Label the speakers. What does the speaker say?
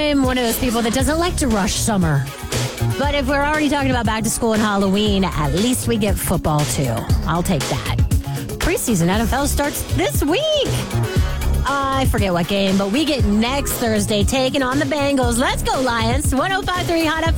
Speaker 1: I'm one of those people that doesn't like to rush summer. But if we're already talking about back to school and Halloween, at least we get football too. I'll take that. Preseason NFL starts this week. I forget what game, but we get next Thursday taking on the Bengals. Let's go, Lions. 105.3 Hot FM.